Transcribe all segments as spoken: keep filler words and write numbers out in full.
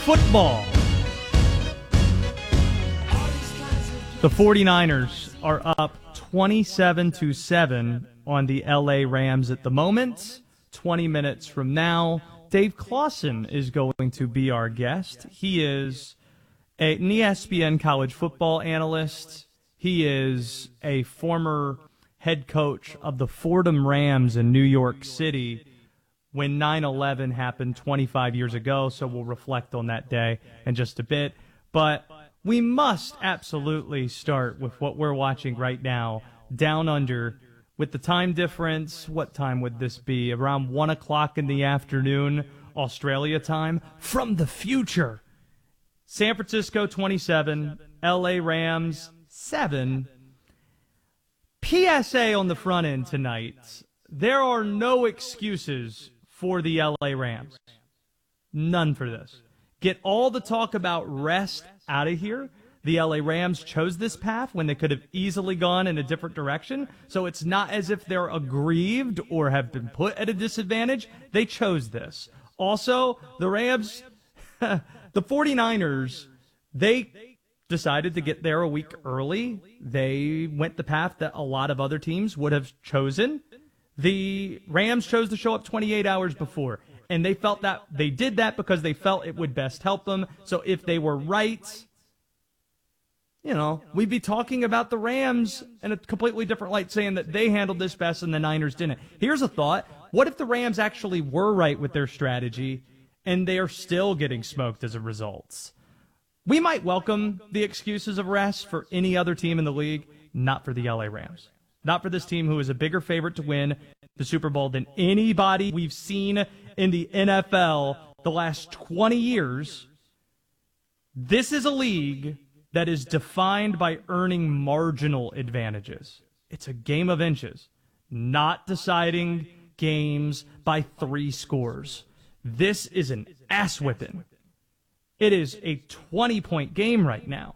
football. The 49ers are up twenty-seven to seven on the L A Rams at the moment. twenty minutes from now, Dave Clawson is going to be our guest. He is a, an E S P N college football analyst. He is a former head coach of the Fordham Rams in New York City when nine eleven happened twenty-five years ago, so we'll reflect on that day in just a bit. But we must absolutely start with what we're watching right now, Down Under. With the time difference, what time would this be? Around one o'clock in the afternoon, Australia time, from the future. San Francisco twenty-seven, L A Rams seven. P S A on the front end tonight. There are no excuses for the L A Rams. None for this. Get all the talk about rest out of here. The L A Rams chose this path when they could have easily gone in a different direction. So it's not as if they're aggrieved or have been put at a disadvantage. They chose this. Also, the Rams, the 49ers, they decided to get there a week early. They went the path that a lot of other teams would have chosen. The Rams chose to show up twenty-eight hours before, and they felt that they did that because they felt it would best help them. So if they were right, you know, we'd be talking about the Rams in a completely different light, saying that they handled this best and the Niners didn't. Here's a thought. What if the Rams actually were right with their strategy and they are still getting smoked as a result? We might welcome the excuses of rest for any other team in the league, not for the L A Rams. Not for this team who is a bigger favorite to win the Super Bowl than anybody we've seen in the N F L the last twenty years. This is a league that is defined by earning marginal advantages. It's a game of inches, not deciding games by three scores. This is an ass-whipping. It is a twenty-point game right now.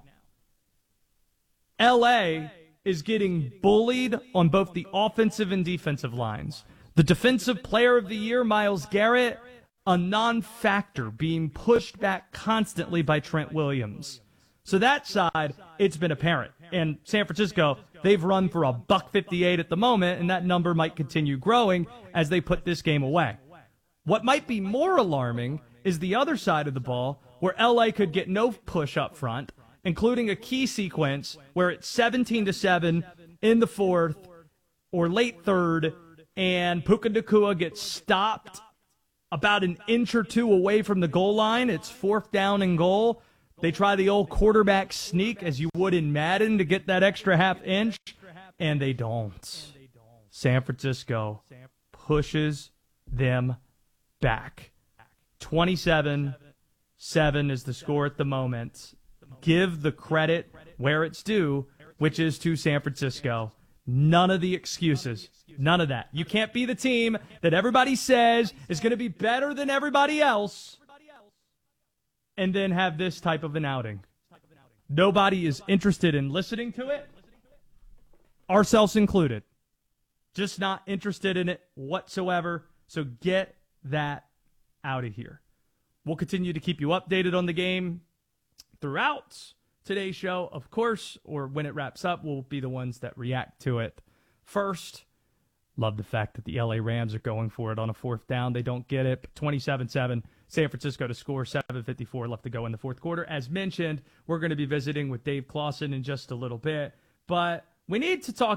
L A is getting bullied on both the offensive and defensive lines. The defensive player of the year, Myles Garrett, a non-factor, being pushed back constantly by Trent Williams. So that side, it's been apparent. And San Francisco, they've run for a buck fifty-eight at the moment, and that number might continue growing as they put this game away. What might be more alarming is the other side of the ball, where L A could get no push up front, including a key sequence where it's seventeen to seven in the fourth or late third, and Puka Nacua gets stopped about an inch or two away from the goal line. It's fourth down and goal. They try the old quarterback sneak, as you would in Madden, to get that extra half inch, and they don't. San Francisco pushes them back. twenty-seven seven is the score at the moment. Give the credit where it's due, which is to San Francisco. None of the excuses. None of that. You can't be the team that everybody says is going to be better than everybody else and then have this type of an outing. Nobody is interested in listening to it, ourselves included. Just not interested in it whatsoever. So get that out of here. We'll continue to keep you updated on the game throughout today's show, of course, or when it wraps up, we'll be the ones that react to it first. Love the fact that the L A Rams are going for it on a fourth down. They don't get it. twenty-seven seven, San Francisco to score, seven fifty-four left to go in the fourth quarter. As mentioned, we're going to be visiting with Dave Clawson in just a little bit, but we need to talk